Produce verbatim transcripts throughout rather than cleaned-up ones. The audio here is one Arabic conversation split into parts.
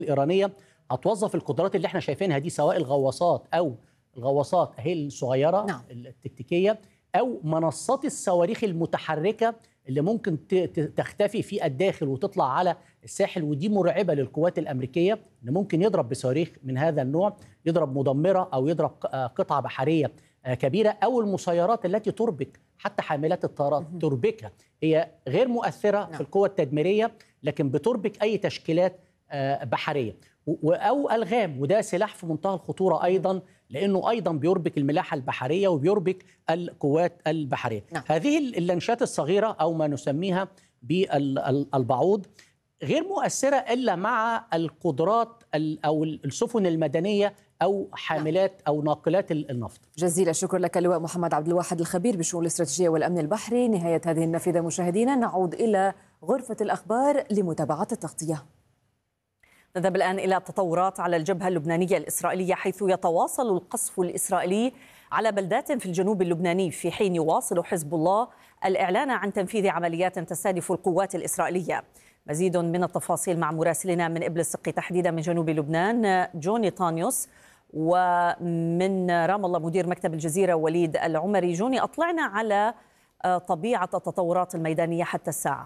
الإيرانية هتوظف القدرات اللي احنا شايفينها دي، سواء الغواصات أو الغواصات هي الصغيرة نعم. التكتيكية، أو منصات الصواريخ المتحركة اللي ممكن تختفي في الداخل وتطلع على الساحل. ودي مرعبة للقوات الأمريكية، إن ممكن يضرب بصواريخ من هذا النوع، يضرب مدمرة أو يضرب قطعة بحرية كبيرة، أو المسيرات التي تربك حتى حاملات الطائرات تربكها. هي غير مؤثرة نعم. في القوة التدميرية، لكن بتربك أي تشكيلات بحرية أو ألغام، وده سلاح في منتهى الخطورة أيضا، لأنه أيضا بيربك الملاحة البحرية وبيربك القوات البحرية. نعم. هذه اللانشات الصغيرة أو ما نسميها بالبعوض غير مؤثرة إلا مع القدرات أو السفن المدنية أو حاملات أو ناقلات النفط. جزيل الشكر لك اللواء محمد عبد الواحد الخبير بالشؤون الاستراتيجية والأمن البحري. نهاية هذه النافذة مشاهدينا، نعود إلى غرفة الأخبار لمتابعة التغطية. نذهب الآن إلى التطورات على الجبهة اللبنانية الإسرائيلية، حيث يتواصل القصف الإسرائيلي على بلدات في الجنوب اللبناني، في حين يواصل حزب الله الإعلان عن تنفيذ عمليات تستهدف القوات الإسرائيلية. مزيد من التفاصيل مع مراسلنا من إبل السقي تحديدا من جنوب لبنان جوني طانيوس، ومن رام الله مدير مكتب الجزيرة وليد العمري. جوني، أطلعنا على طبيعة التطورات الميدانية حتى الساعة.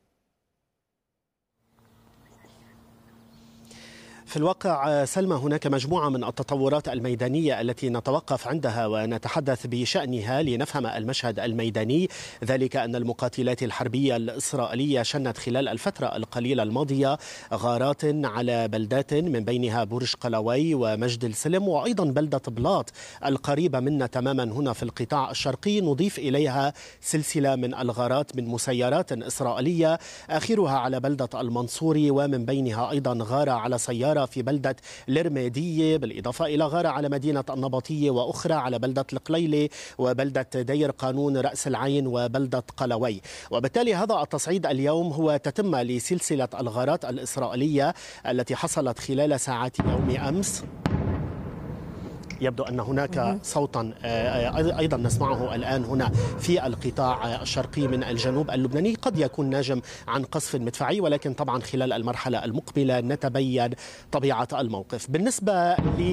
في الواقع سلمى، هناك مجموعة من التطورات الميدانية التي نتوقف عندها ونتحدث بشأنها لنفهم المشهد الميداني. ذلك أن المقاتلات الحربية الإسرائيلية شنت خلال الفترة القليلة الماضية غارات على بلدات من بينها برج قلاوي ومجد السلم، وأيضا بلدة بلاط القريبة منا تماما هنا في القطاع الشرقي. نضيف إليها سلسلة من الغارات من مسيرات إسرائيلية، آخرها على بلدة المنصوري، ومن بينها أيضا غارة على سيارة في بلدة الرميدية، بالإضافة إلى غارة على مدينة النبطية، وأخرى على بلدة القليلة وبلدة دير قانون رأس العين وبلدة قلوي. وبالتالي هذا التصعيد اليوم هو تتمة لسلسلة الغارات الإسرائيلية التي حصلت خلال ساعات يوم أمس. يبدو أن هناك صوتا أيضا نسمعه الآن هنا في القطاع الشرقي من الجنوب اللبناني، قد يكون ناجم عن قصف مدفعي، ولكن طبعا خلال المرحلة المقبلة نتبين طبيعة الموقف. بالنسبة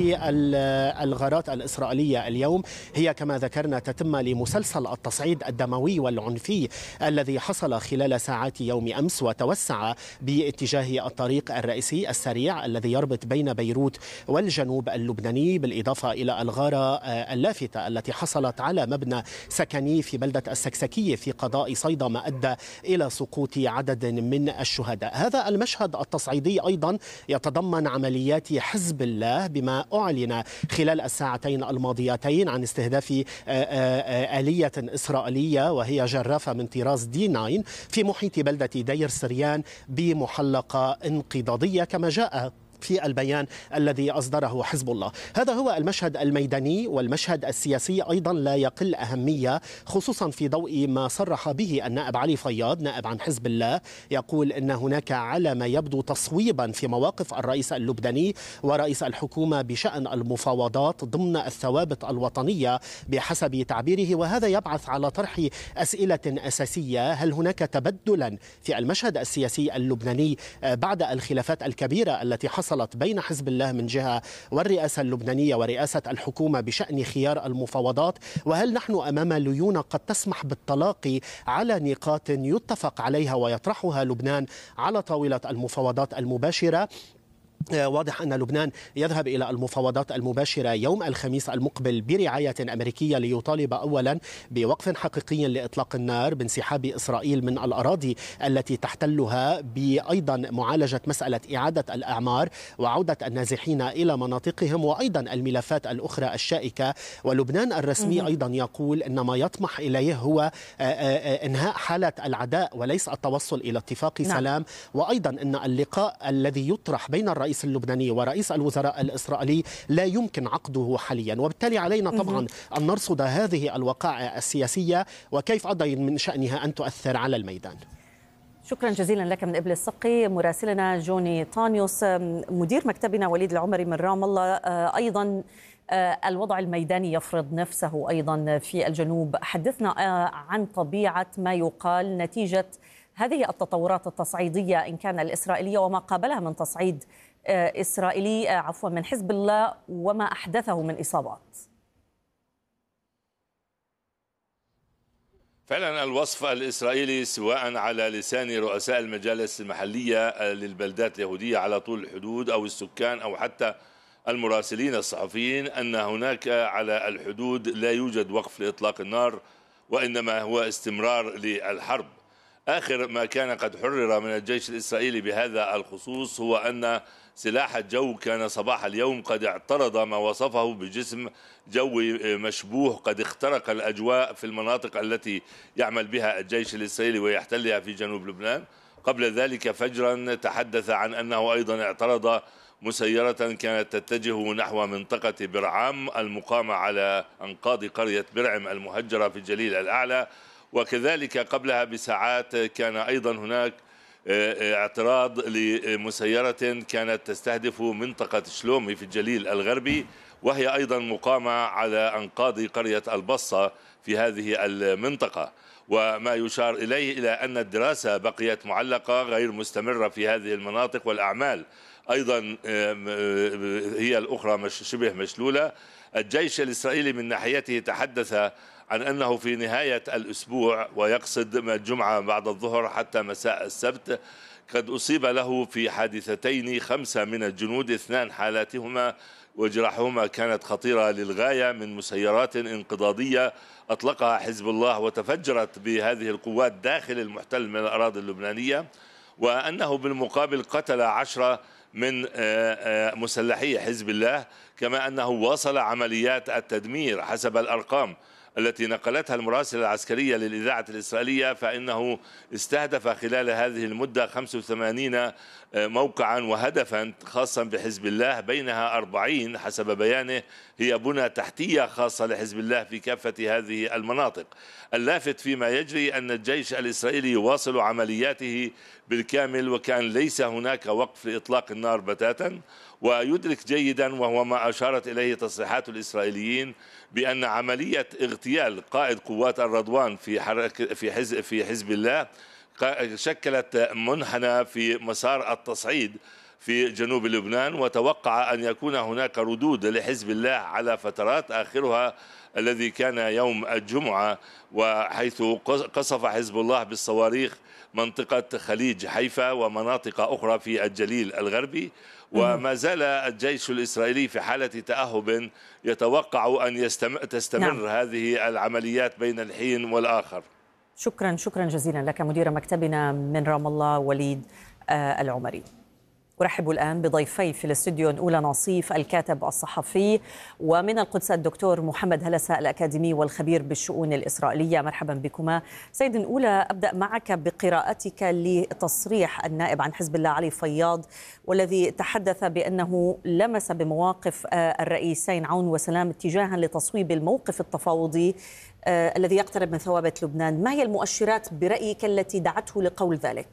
للغارات الإسرائيلية اليوم، هي كما ذكرنا تتم لمسلسل التصعيد الدموي والعنفي الذي حصل خلال ساعات يوم أمس، وتوسع باتجاه الطريق الرئيسي السريع الذي يربط بين بيروت والجنوب اللبناني، بالإضافة إلى الغارة اللافتة التي حصلت على مبنى سكني في بلدة السكسكية في قضاء صيدا، ما أدى إلى سقوط عدد من الشهداء. هذا المشهد التصعيدي أيضا يتضمن عمليات حزب الله، بما أعلن خلال الساعتين الماضيتين عن استهداف آلية إسرائيلية وهي جرافة من طراز دي تسعة في محيط بلدة دير سريان بمحلقة انقضاضية، كما جاء في البيان الذي أصدره حزب الله. هذا هو المشهد الميداني، والمشهد السياسي أيضا لا يقل أهمية، خصوصا في ضوء ما صرح به النائب علي فياض نائب عن حزب الله، يقول أن هناك على ما يبدو تصويبا في مواقف الرئيس اللبناني ورئيس الحكومة بشأن المفاوضات ضمن الثوابت الوطنية بحسب تعبيره، وهذا يبعث على طرح أسئلة أساسية: هل هناك تبدلا في المشهد السياسي اللبناني بعد الخلافات الكبيرة التي حصلت بين حزب الله من جهة والرئاسة اللبنانية ورئاسة الحكومة بشأن خيار المفاوضات؟ وهل نحن أمام ليونة قد تسمح بالتلاقي على نقاط يتفق عليها ويطرحها لبنان على طاولة المفاوضات المباشرة؟ واضح أن لبنان يذهب إلى المفاوضات المباشرة يوم الخميس المقبل برعاية أمريكية، ليطالب أولا بوقف حقيقي لإطلاق النار، بانسحاب إسرائيل من الأراضي التي تحتلها، بأيضا معالجة مسألة إعادة الأعمار وعودة النازحين إلى مناطقهم، وأيضا الملفات الأخرى الشائكة. ولبنان الرسمي أيضا يقول أن ما يطمح إليه هو إنهاء حالة العداء وليس التوصل إلى اتفاق سلام، وأيضا أن اللقاء الذي يطرح بين الرئيس اللبناني ورئيس الوزراء الإسرائيلي لا يمكن عقده حاليا. وبالتالي علينا طبعا أن نرصد هذه الوقائع السياسية وكيف أيضا من شأنها أن تؤثر على الميدان. شكرا جزيلا لك من إبل السقي. مراسلنا جوني طانيوس، مدير مكتبنا وليد العمري من رام الله. أيضا الوضع الميداني يفرض نفسه أيضا في الجنوب. حدثنا عن طبيعة ما يقال نتيجة هذه التطورات التصعيدية إن كان الإسرائيلية وما قابلها من تصعيد إسرائيلي عفوا من حزب الله وما أحدثه من إصابات؟ فعلا الوصف الإسرائيلي سواء على لسان رؤساء المجالس المحلية للبلدات اليهودية على طول الحدود أو السكان أو حتى المراسلين الصحفيين أن هناك على الحدود لا يوجد وقف لإطلاق النار، وإنما هو استمرار للحرب. آخر ما كان قد حرر من الجيش الإسرائيلي بهذا الخصوص هو أن سلاح الجو كان صباح اليوم قد اعترض ما وصفه بجسم جوي مشبوه قد اخترق الأجواء في المناطق التي يعمل بها الجيش الإسرائيلي ويحتلها في جنوب لبنان. قبل ذلك فجرا تحدث عن أنه أيضا اعترض مسيرة كانت تتجه نحو منطقة برعام المقامة على أنقاض قرية برعم المهجرة في الجليل الأعلى. وكذلك قبلها بساعات كان أيضا هناك اعتراض لمسيرة كانت تستهدف منطقة شلومي في الجليل الغربي، وهي أيضا مقامة على أنقاض قرية البصة في هذه المنطقة. وما يشار إليه إلى أن الدراسة بقيت معلقة غير مستمرة في هذه المناطق، والأعمال أيضا هي الأخرى شبه مشلولة. الجيش الإسرائيلي من ناحيته تحدث عن أنه في نهاية الأسبوع ويقصد من الجمعة بعد الظهر حتى مساء السبت قد أصيب له في حادثتين خمسة من الجنود، اثنان حالاتهما وجراحهما كانت خطيرة للغاية من مسيرات انقضاضية أطلقها حزب الله وتفجرت بهذه القوات داخل المحتل من الأراضي اللبنانية، وأنه بالمقابل قتل عشرة من مسلحي حزب الله، كما أنه واصل عمليات التدمير. حسب الأرقام التي نقلتها المراسلة العسكرية للإذاعة الإسرائيلية فإنه استهدف خلال هذه المدة خمسة وثمانين موقعا وهدفا خاصا بحزب الله، بينها أربعين حسب بيانه هي بنى تحتية خاصة لحزب الله في كافة هذه المناطق. اللافت فيما يجري أن الجيش الإسرائيلي يواصل عملياته بالكامل وكان ليس هناك وقف لإطلاق النار بتاتا، ويدرك جيدا وهو ما أشارت إليه تصريحات الإسرائيليين بأن عملية اغتيال قائد قوات الرضوان في حركة في حزب في حزب الله شكلت منحنى في مسار التصعيد في جنوب لبنان، وتوقع أن يكون هناك ردود لحزب الله على فترات آخرها الذي كان يوم الجمعة، وحيث قصف حزب الله بالصواريخ منطقة خليج حيفا ومناطق أخرى في الجليل الغربي. وما زال الجيش الإسرائيلي في حالة تأهب يتوقع أن تستمر نعم. هذه العمليات بين الحين والآخر. شكرا شكرا جزيلا لك مدير مكتبنا من رام الله وليد آه العمري. أرحب الآن بضيفي في الاستوديو الأولى نصيف الكاتب الصحفي، ومن القدس الدكتور محمد هلسة الأكاديمي والخبير بالشؤون الإسرائيلية. مرحبا بكما. سيد الأولى، أبدأ معك بقراءتك لتصريح النائب عن حزب الله علي فياض، والذي تحدث بأنه لمس بمواقف الرئيسين عون وسلام اتجاها لتصويب الموقف التفاوضي الذي يقترب من ثوابت لبنان. ما هي المؤشرات برأيك التي دعته لقول ذلك؟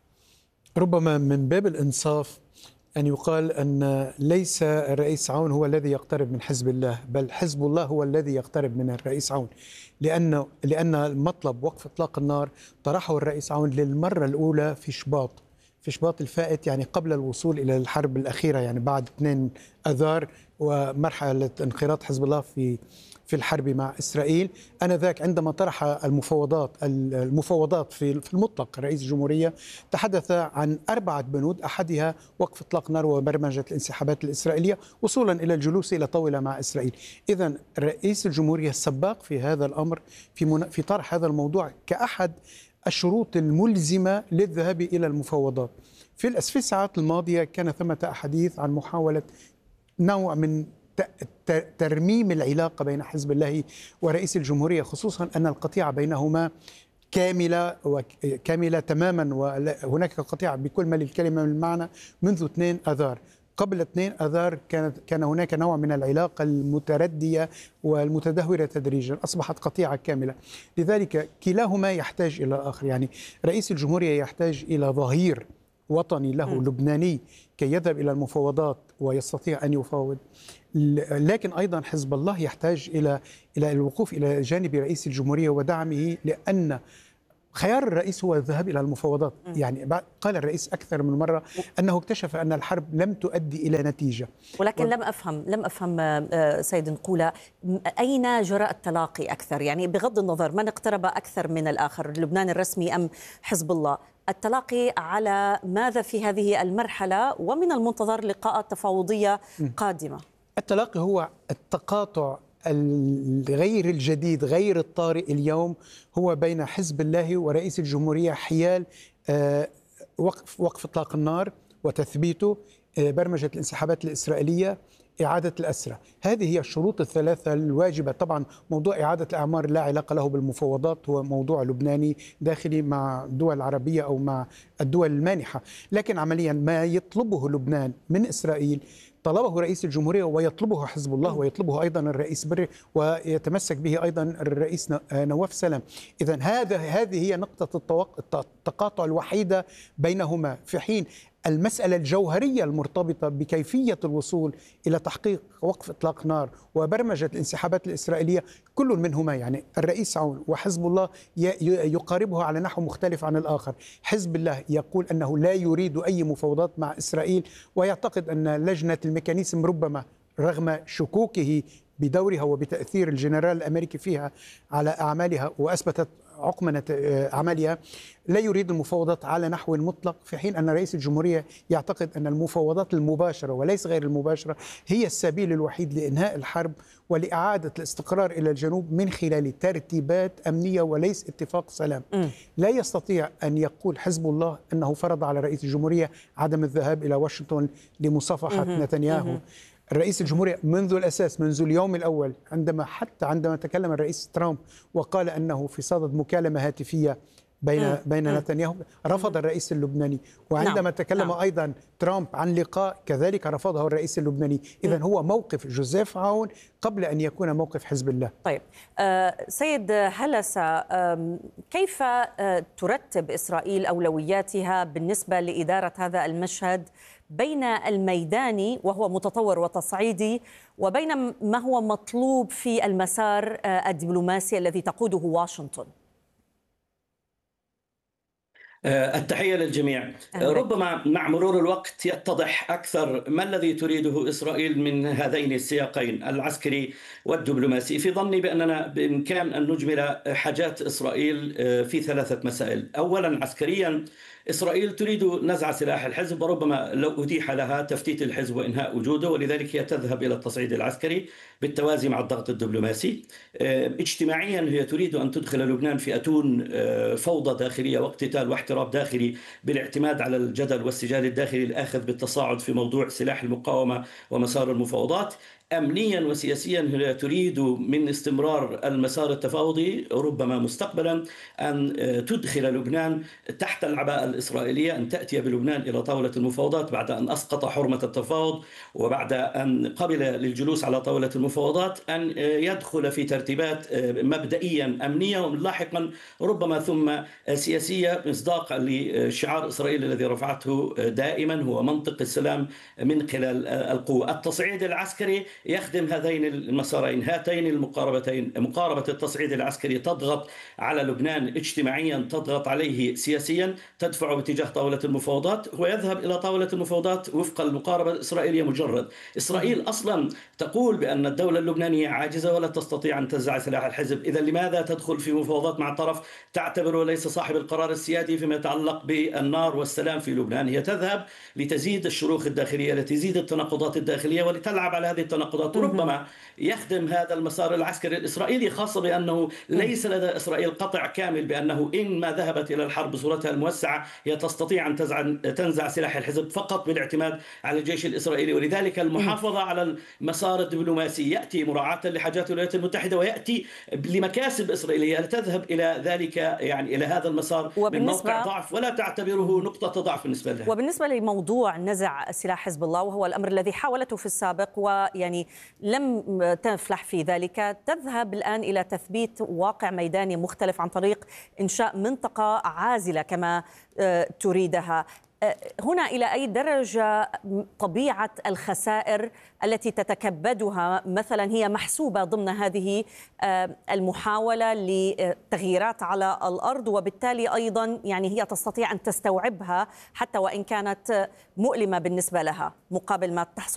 ربما من باب الإنصاف أن يقال أن ليس الرئيس عون هو الذي يقترب من حزب الله، بل حزب الله هو الذي يقترب من الرئيس عون، لأن لأن المطلب وقف إطلاق النار طرحه الرئيس عون للمرة الأولى في شباط في شباط الفائت، يعني قبل الوصول إلى الحرب الأخيرة، يعني بعد اثنين أذار ومرحلة انخراط حزب الله في في الحرب مع إسرائيل. آنذاك عندما طرح المفاوضات المفاوضات في المطلق رئيس الجمهورية تحدث عن أربعة بنود، أحدها وقف إطلاق نار وبرمجة الانسحابات الإسرائيلية وصولا إلى الجلوس إلى طاولة مع إسرائيل. إذن رئيس الجمهورية السباق في هذا الأمر في في طرح هذا الموضوع كأحد الشروط الملزمة للذهاب إلى المفاوضات. في الساعات الماضية كان ثمة أحاديث عن محاولة نوع من ترميم العلاقة بين حزب الله ورئيس الجمهورية، خصوصا أن القطيعة بينهما كاملة وكاملة تماما، وهناك قطيعة بكل ما للكلمة من المعنى منذ اثنين أذار. قبل اثنين أذار كانت كان هناك نوع من العلاقة المتردية والمتدهورة تدريجا، أصبحت قطيعة كاملة. لذلك كلاهما يحتاج إلى الآخر، يعني رئيس الجمهورية يحتاج إلى ظهير وطني له م. لبناني كي يذهب إلى المفاوضات ويستطيع أن يفاوض، لكن أيضا حزب الله يحتاج إلى إلى الوقوف إلى جانب رئيس الجمهورية ودعمه، لأن خيار الرئيس هو الذهاب إلى المفاوضات. يعني قال الرئيس أكثر من مرة أنه اكتشف أن الحرب لم تؤدي إلى نتيجة. ولكن و... لم أفهم لم أفهم سيد نقولة، أين جرى التلاقي أكثر؟ يعني بغض النظر من اقترب أكثر من الآخر، لبنان الرسمي أم حزب الله، التلاقي على ماذا في هذه المرحلة ومن المنتظر لقاءات تفاوضية قادمة؟ التلاقي هو التقاطع الغير الجديد غير الطارئ اليوم هو بين حزب الله ورئيس الجمهورية حيال وقف وقف إطلاق النار وتثبيته، برمجة الانسحابات الإسرائيلية، إعادة الأسرى. هذه هي الشروط الثلاثة الواجبة. طبعا موضوع إعادة الأعمار لا علاقة له بالمفاوضات، هو موضوع لبناني داخلي مع الدول العربية أو مع الدول المانحة، لكن عمليا ما يطلبه لبنان من إسرائيل طلبه رئيس الجمهورية ويطلبه حزب الله ويطلبه أيضا الرئيس بري ويتمسك به أيضا الرئيس نواف سلام. إذن هذا هذه هي نقطة التقاطع الوحيدة بينهما، في حين المسألة الجوهرية المرتبطة بكيفية الوصول إلى تحقيق وقف إطلاق نار وبرمجة الانسحابات الإسرائيلية كل منهما، يعني الرئيس عون وحزب الله يقاربها على نحو مختلف عن الآخر. حزب الله يقول أنه لا يريد أي مفاوضات مع إسرائيل، ويعتقد أن لجنة الميكانيزم ربما رغم شكوكه بدورها وبتأثير الجنرال الأمريكي فيها على أعمالها وأثبتت عقمنة عملها، لا يريد المفاوضات على نحو مطلق، في حين أن رئيس الجمهورية يعتقد أن المفاوضات المباشرة وليس غير المباشرة هي السبيل الوحيد لإنهاء الحرب ولإعادة الاستقرار إلى الجنوب من خلال ترتيبات أمنية وليس اتفاق سلام. م. لا يستطيع أن يقول حزب الله أنه فرض على رئيس الجمهورية عدم الذهاب إلى واشنطن لمصافحة م. نتنياهو. م. الرئيس الجمهورية منذ الأساس منذ اليوم الأول، عندما حتى عندما تكلم الرئيس ترامب وقال أنه في صدد مكالمة هاتفية بين بين نتنياهو، رفض الرئيس اللبناني، وعندما نعم. تكلم نعم. أيضا ترامب عن لقاء كذلك رفضه الرئيس اللبناني. إذن هو موقف جوزيف عون قبل أن يكون موقف حزب الله. طيب آه سيد هلسة، آه كيف آه ترتب إسرائيل أولوياتها بالنسبة لإدارة هذا المشهد بين الميداني وهو متطور وتصعيدي وبين ما هو مطلوب في المسار الدبلوماسي الذي تقوده واشنطن؟ التحية للجميع. ربما مع مرور الوقت يتضح أكثر ما الذي تريده إسرائيل من هذين السياقين العسكري والدبلوماسي. في ظني بأننا بإمكان أن نجمل حاجات إسرائيل في ثلاثة مسائل. أولا عسكريا، إسرائيل تريد نزع سلاح الحزب، وربما لو أتيح لها تفتيت الحزب وإنهاء وجوده، ولذلك هي تذهب إلى التصعيد العسكري بالتوازي مع الضغط الدبلوماسي. اجتماعيا هي تريد أن تدخل لبنان في أتون فوضى داخلية واقتتال واحتراب داخلي بالاعتماد على الجدل والسجال الداخلي الآخذ بالتصاعد في موضوع سلاح المقاومة ومسار المفاوضات. أمنيا وسياسيا هي تريد من استمرار المسار التفاوضي ربما مستقبلا أن تدخل لبنان تحت العباءة الإسرائيلية، أن تأتي بلبنان إلى طاولة المفاوضات بعد أن أسقط حرمة التفاوض وبعد أن قبل للجلوس على طاولة المفاوضات أن يدخل في ترتيبات مبدئيا أمنية ولاحقا ربما ثم سياسية، مصداق لشعار إسرائيل الذي رفعته دائما هو منطق السلام من خلال القوة. التصعيد العسكري يخدم هذين المسارين، هاتين المقاربتين. مقاربة التصعيد العسكري تضغط على لبنان اجتماعيا، تضغط عليه سياسيا، تدفعه باتجاه طاولة المفاوضات، ويذهب إلى طاولة المفاوضات وفق المقاربة الإسرائيلية مجرد. إسرائيل أصلا تقول بأن الدولة اللبنانية عاجزة ولا تستطيع أن تنزع سلاح الحزب. إذا لماذا تدخل في مفاوضات مع طرف تعتبره ليس صاحب القرار السيادي فيما يتعلق بالنار والسلام في لبنان؟ هي تذهب لتزيد الشروخ الداخلية، لتزيد التناقضات الداخلية ولتلعب على هذه التناقضات. ربما يخدم هذا المسار العسكري الإسرائيلي، خاصة بأنه ليس لدى إسرائيل قطع كامل بأنه إن ما ذهبت إلى الحرب بصورتها الموسعة هي تستطيع أن تنزع سلاح الحزب فقط بالاعتماد على الجيش الإسرائيلي. ولذلك المحافظة على المسار الدبلوماسي يأتي مراعاة لحاجات الولايات المتحدة ويأتي لمكاسب إسرائيلية لتذهب إلى ذلك، يعني إلى هذا المسار من موقع ضعف ولا تعتبره نقطة ضعف بالنسبة لها. وبالنسبة لموضوع نزع سلاح حزب الله وهو الأمر الذي حاولته في السابق ويعني لم تفلح في ذلك، تذهب الآن إلى تثبيت واقع ميداني مختلف عن طريق إنشاء منطقة عازلة كما تريدها. هنا إلى أي درجة طبيعة الخسائر التي تتكبدها مثلا هي محسوبة ضمن هذه المحاولة لتغييرات على الأرض، وبالتالي أيضا يعني هي تستطيع أن تستوعبها حتى وإن كانت مؤلمة بالنسبة لها مقابل ما تحصل